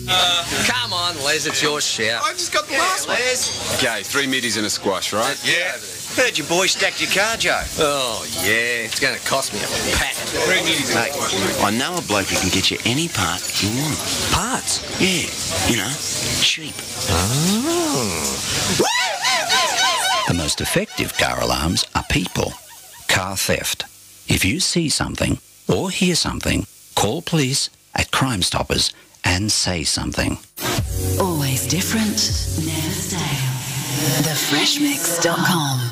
Come on, Les, it's your shout. I just got the last one. Les, Okay, 3 middies and a squash, right? Yeah. Heard your boy stacked your car, Joe. Oh, yeah. It's going to cost me a pat. 3 middies. Mate, I know a bloke who can get you any part you want. parts. Yeah, you know, cheap. The most effective car alarms are people. Car theft. If you see something or hear something, call police at Crime Stoppers and say something. Always different, never stale. TheFreshMix.com